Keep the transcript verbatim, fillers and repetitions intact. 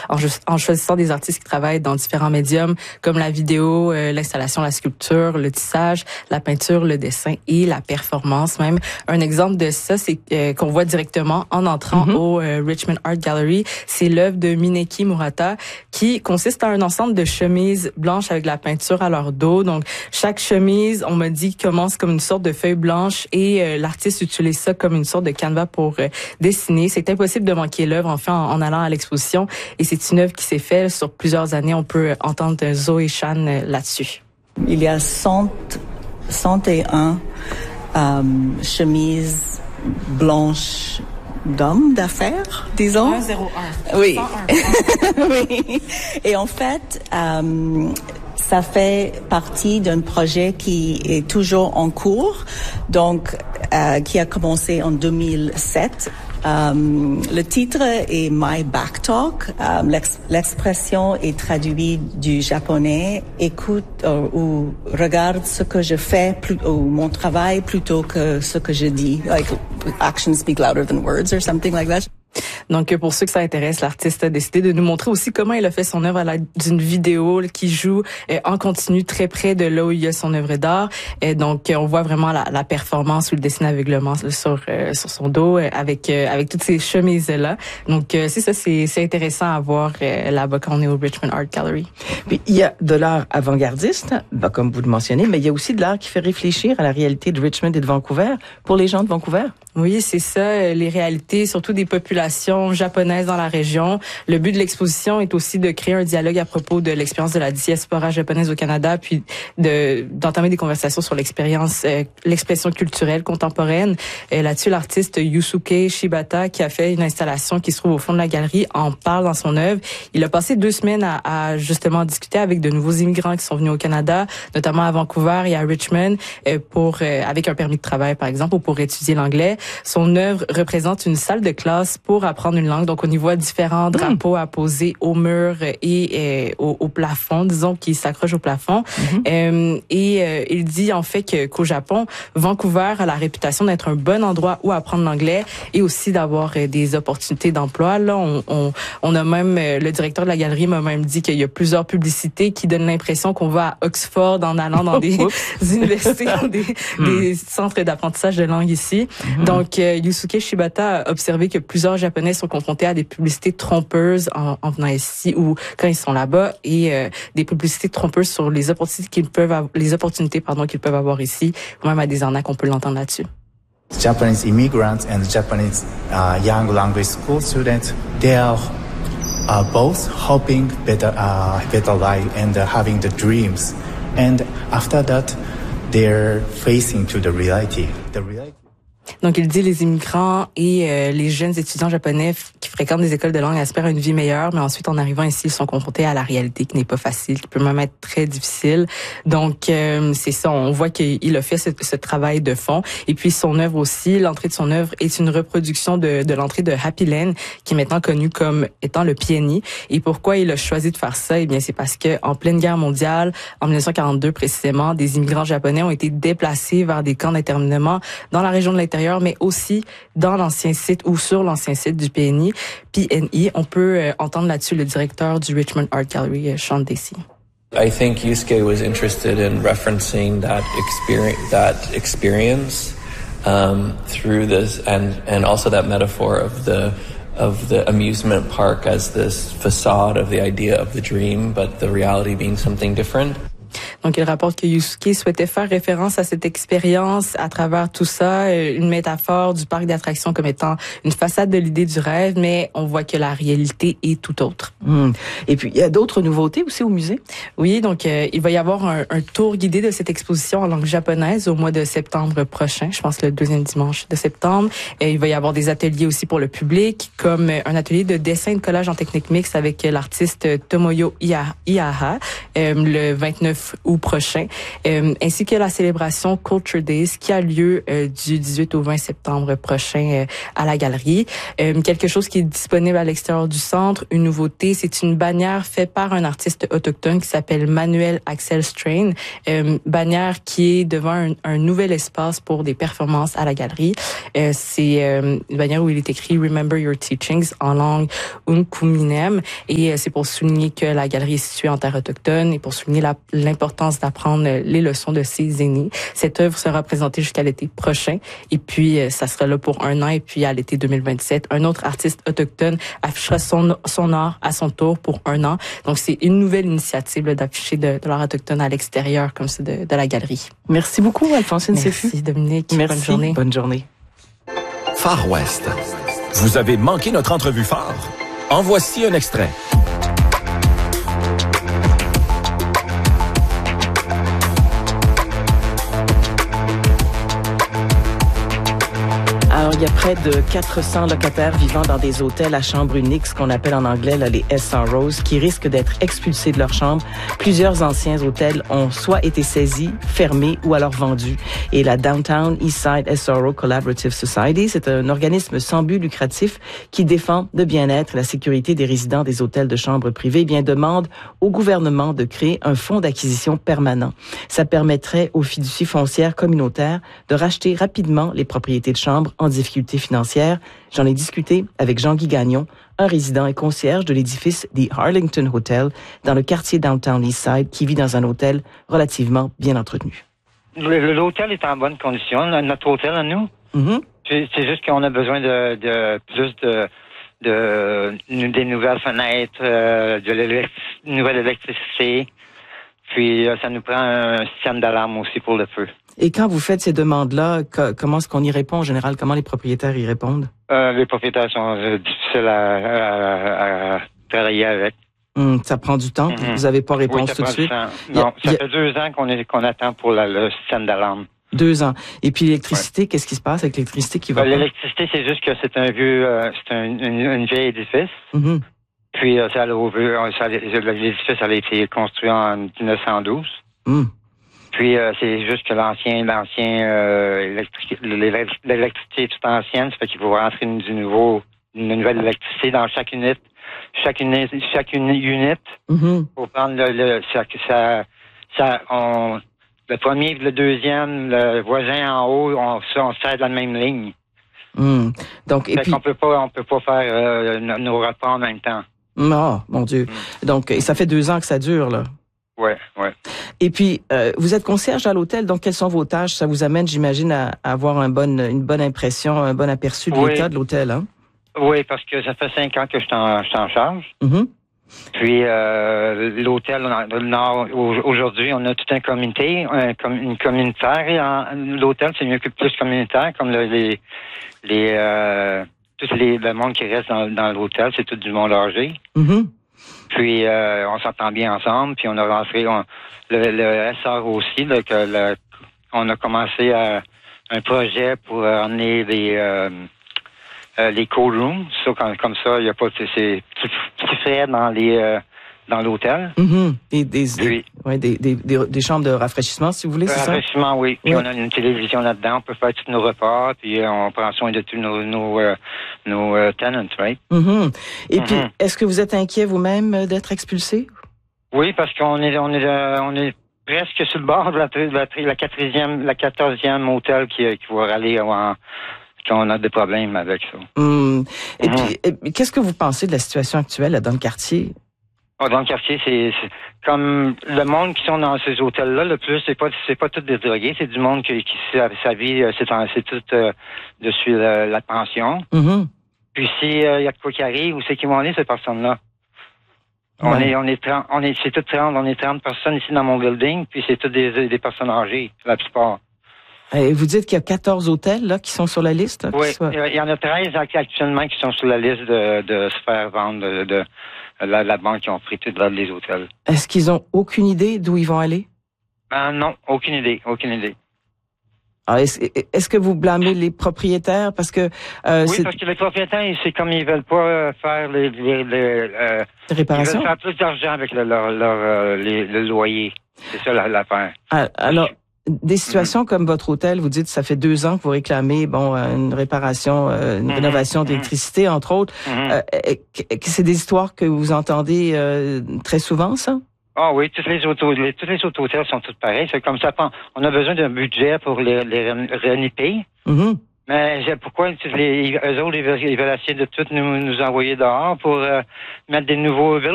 en, en choisissant des artistes qui travaillent dans différents médiums comme la vidéo, euh, l'installation, la sculpture, le tissage, la peinture, le dessin et la performance même. Un exemple de ça, c'est euh, qu'on voit directement en entrant mm-hmm. au euh, Richmond Art Gallery. C'est l'œuvre de Mineki Murata qui consiste en un ensemble de chemises blanches avec la peinture à leur dos. Donc, chaque chemise, on m'a dit, commence comme une sorte de feuille blanche et euh, l'artiste utilise ça comme une sorte de canevas pour euh, dessiner. C'est impossible de manquer l'œuvre, enfin, en, en allant à l'exposition. Et c'est une œuvre qui s'est faite sur plusieurs années. On peut entendre Zoé Chan euh, là-dessus. Il y a cent, cent et un euh, chemises blanches d'hommes d'affaires, disons. un zéro un. Oui. cent un. Oui. Et en fait, euh, ça fait partie d'un projet qui est toujours en cours, donc euh, qui a commencé en deux mille sept. Euh, le titre est My Back Talk. Euh, l'ex- l'expression est traduite du japonais. Écoute euh, ou regarde ce que je fais, plus, ou mon travail plutôt que ce que je dis. Like actions speak louder than words or something like that. Donc, pour ceux que ça intéresse, l'artiste a décidé de nous montrer aussi comment il a fait son œuvre à l'aide d'une vidéo qui joue euh, en continu très près de là où il y a son œuvre d'art. Et donc, on voit vraiment la, la performance ou le dessin aveuglement sur euh, sur son dos euh, avec euh, avec toutes ces chemises là. Donc, euh, c'est ça, c'est c'est intéressant à voir euh, là-bas quand on est au Richmond Art Gallery. Puis il y a de l'art avant-gardiste, ben, comme vous le mentionnez, mais il y a aussi de l'art qui fait réfléchir à la réalité de Richmond et de Vancouver pour les gens de Vancouver. Oui, c'est ça, les réalités, surtout des populations japonaises dans la région. Le but de l'exposition est aussi de créer un dialogue à propos de l'expérience de la diaspora japonaise au Canada, puis de d'entamer des conversations sur l'expérience, euh, l'expression culturelle contemporaine. Et là-dessus, l'artiste Yusuke Shibata, qui a fait une installation qui se trouve au fond de la galerie, en parle dans son œuvre. Il a passé deux semaines à, à justement discuter avec de nouveaux immigrants qui sont venus au Canada, notamment à Vancouver et à Richmond, euh, pour euh, avec un permis de travail, par exemple, ou pour étudier l'anglais. Son œuvre représente une salle de classe pour apprendre une langue. Donc, on y voit différents drapeaux mmh. apposés au mur et euh, au, au plafond, disons, qui s'accrochent au plafond. Mmh. Euh, et euh, il dit en fait que, qu'au Japon, Vancouver a la réputation d'être un bon endroit où apprendre l'anglais et aussi d'avoir euh, des opportunités d'emploi. Là, on, on, on a même, euh, le directeur de la galerie m'a même dit qu'il y a plusieurs publicités qui donnent l'impression qu'on va à Oxford en allant dans des universités, des, mmh. des centres d'apprentissage de langue ici. Mmh. Donc, Donc, euh, Yusuke Shibata a observé que plusieurs Japonais sont confrontés à des publicités trompeuses en, en venant ici ou quand ils sont là-bas et euh, des publicités trompeuses sur les opportunités qu'ils peuvent avoir, les opportunités pardon qu'ils peuvent avoir ici, ou même à des arnaques, on peut l'entendre là-dessus. Japanese immigrants and Japanese uh, young language school students, they are uh, both hoping better, uh, better life and uh, having the dreams, and after that, they're facing to the reality. The reality. Donc, il dit les immigrants et euh, les jeunes étudiants japonais f- qui fréquentent des écoles de langue espèrent une vie meilleure, mais ensuite, en arrivant ici, ils sont confrontés à la réalité qui n'est pas facile, qui peut même être très difficile. Donc, euh, c'est ça, on voit qu'il a fait ce, ce travail de fond. Et puis, son œuvre aussi, l'entrée de son œuvre est une reproduction de, de l'entrée de Happy Land, qui est maintenant connue comme étant le P N I. Et pourquoi il a choisi de faire ça? Eh bien, c'est parce que en pleine guerre mondiale, en dix-neuf cent quarante-deux précisément, des immigrants japonais ont été déplacés vers des camps d'internement dans la région de l'intérieur, mais aussi dans l'ancien site ou sur l'ancien site du P N I. P N I, on peut euh, entendre là-dessus le directeur du Richmond Art Gallery, euh, Sean Dacey. I think Yusuke was interested in referencing that experience, that experience um, through this, and and also that metaphor of the of the amusement park as this facade of the idea of the dream, but the reality being something different. Donc, il rapporte que Yusuke souhaitait faire référence à cette expérience à travers tout ça, une métaphore du parc d'attractions comme étant une façade de l'idée du rêve, mais on voit que la réalité est tout autre. Mmh. Et puis, il y a d'autres nouveautés aussi au musée? Oui, donc euh, il va y avoir un, un tour guidé de cette exposition en langue japonaise au mois de septembre prochain, je pense le deuxième dimanche de septembre. Et il va y avoir des ateliers aussi pour le public, comme un atelier de dessin et de collage en technique mixte avec l'artiste Tomoyo Iha, Ihaha, euh, le vingt-neuf août prochain, euh, ainsi que la célébration Culture Days qui a lieu euh, du dix-huit au vingt septembre prochain euh, à la galerie. Euh, quelque chose qui est disponible à l'extérieur du centre, une nouveauté, c'est une bannière faite par un artiste autochtone qui s'appelle Manuel Axel Strain, euh, bannière qui est devant un, un nouvel espace pour des performances à la galerie. Euh, c'est euh, une bannière où il est écrit Remember Your Teachings en langue Unkuminem, et euh, c'est pour souligner que la galerie est située en terre autochtone et pour souligner la, l'importance d'apprendre les leçons de ses aînés. Cette œuvre sera présentée jusqu'à l'été prochain et puis euh, ça sera là pour un an, et puis à l'été deux mille vingt-sept, un autre artiste autochtone affichera son, son art à son tour pour un an. Donc c'est une nouvelle initiative là, d'afficher de, de l'art autochtone à l'extérieur comme ça de, de la galerie. Merci beaucoup, Alphonsine Séfu. Merci Dominique. Merci. Bonne journée. Bonne journée. Far West. Vous avez manqué notre entrevue phare? En voici un extrait. Alors, il y a près de quatre cents locataires vivant dans des hôtels à chambre unique, ce qu'on appelle en anglais là, les S R Os, qui risquent d'être expulsés de leur chambre. Plusieurs anciens hôtels ont soit été saisis, fermés ou alors vendus. Et la Downtown Eastside S R O Collaborative Society, c'est un organisme sans but lucratif qui défend le bien-être et la sécurité des résidents des hôtels de chambre privées, eh bien demande au gouvernement de créer un fonds d'acquisition permanent. Ça permettrait aux fiducies foncières communautaires de racheter rapidement les propriétés de chambre en difficulté financière. J'en ai discuté avec Jean-Guy Gagnon, un résident et concierge de l'édifice The Arlington Hotel dans le quartier Downtown Eastside, qui vit dans un hôtel relativement bien entretenu. Le, l'hôtel est en bonne condition, notre hôtel à nous. Mm-hmm. C'est, c'est juste qu'on a besoin de, de plus de, de, des nouvelles fenêtres, euh, de l'électric, nouvelle électricité. Puis ça nous prend un système d'alarme aussi pour le feu. Et quand vous faites ces demandes-là, que, comment est-ce qu'on y répond en général? Comment les propriétaires y répondent? Euh, les propriétaires sont euh, difficiles à, à, à travailler avec. Hum, ça prend du temps? Mm-hmm. Vous n'avez pas réponse oui, tout de suite? Non, a, ça a... fait deux ans qu'on, est, qu'on attend pour la, le système d'alarme. Deux ans. Et puis l'électricité, ouais. Qu'est-ce qui se passe avec l'électricité qui va? Euh, l'électricité, c'est juste que c'est un vieux, euh, c'est un une, une vieille édifice. Mm-hmm. Puis euh, ça, ça, l'édifice a été construit en dix-neuf cent douze. Mm. Puis euh, c'est juste que l'ancien, l'ancien euh, électric, l'électricité est toute ancienne, ça fait qu'il faut rentrer du nouveau, une nouvelle électricité dans chaque unité, chaque unité, chaque unité. Mm-hmm. Pour prendre le, le ça, ça, ça, on, le premier, le deuxième, le voisin en haut, on, on sert de la même ligne. Mm. Donc, et fait puis qu'on peut pas, on peut pas faire euh, nos repas en même temps. Non, mon Dieu. Mm. Donc, et ça fait deux ans que ça dure, là. Ouais, ouais. Et puis, euh, vous êtes concierge à l'hôtel, donc quelles sont vos tâches? Ça vous amène, j'imagine, à, à avoir un bon, une bonne impression, un bon aperçu de oui. l'état de l'hôtel, hein? Oui, parce que ça fait cinq ans que je t'en, je t'en charge. Mm-hmm. Puis, euh, l'hôtel, nord, aujourd'hui, on a tout un comité, un, une communautaire. Et en, l'hôtel, c'est mieux que plus communautaire, comme le, les, les, euh, tous les, le monde qui reste dans, dans l'hôtel, c'est tout du monde âgé. Mm-hmm. Puis, euh, on s'entend bien ensemble. Puis, on a rentré on, le, le S R aussi, là, que le, on a commencé à, un projet pour emmener les, euh, euh, les cold rooms. Ça, comme, comme ça, il n'y a pas de c'est petit frais dans les euh, dans l'hôtel. Mm-hmm. Des, des, des, ouais, des, des, des, des chambres de rafraîchissement, si vous voulez, c'est ça? Rafraîchissement, oui. Puis, oui. On a une télévision là-dedans. On peut faire tous nos repas. Puis, on prend soin de tous nos, nos, euh, nos euh, tenants, right? Mm-hmm. Et mm-hmm. puis, est-ce que vous êtes inquiet vous-même d'être expulsé? Oui, parce qu'on est, on est, euh, on est presque sur le bord de la, de la, la quatrième, la quatorzième hôtel qui, qui va aller en, qu'on a des problèmes avec ça. Mm. Et mm-hmm. puis, et, qu'est-ce que vous pensez de la situation actuelle là, dans le quartier? Oh, dans le quartier, c'est, c'est comme le monde qui sont dans ces hôtels-là, le plus, c'est pas, c'est pas tout des drogués, c'est du monde qui, qui sa, sa vie, c'est, c'est tout euh, dessus la, la pension. Mm-hmm. Puis s'il euh, y a de quoi qui arrive, où c'est qu'ils vont aller, ces personnes-là? On ouais. est, on est trente, on est, c'est tout trente, on est trente personnes ici dans mon building, puis c'est toutes des, des personnes âgées, la plupart. Et vous dites qu'il y a quatorze hôtels, là, qui sont sur la liste? Hein, oui, soit... il y en a treize actuellement qui sont sur la liste de, de se faire vendre, de, de La, la banque qui ont pris tout dans les hôtels. Est-ce qu'ils ont aucune idée d'où ils vont aller? Ben non, aucune idée, aucune idée. Alors, est-ce, est-ce que vous blâmez les propriétaires parce que euh, oui, c'est... parce que les propriétaires, c'est comme ils veulent pas faire les, les, les, euh, les réparations. Ils veulent faire plus d'argent avec le, leur, leur, euh, les, le loyer. C'est ça l'affaire. Alors, des situations mm-hmm. comme votre hôtel, vous dites ça fait deux ans que vous réclamez bon une réparation, une mm-hmm. rénovation d'électricité, mm-hmm. entre autres. Mm-hmm. Euh, c'est des histoires que vous entendez euh, très souvent, ça? Ah oui, tous les autos, les, tous les autres hôtels sont tous pareils. C'est comme ça. On a besoin d'un budget pour les, les réanimer. Mm-hmm. Mais pourquoi les, eux autres, ils veulent, ils veulent essayer de tout nous, nous envoyer dehors pour euh, mettre des nouveaux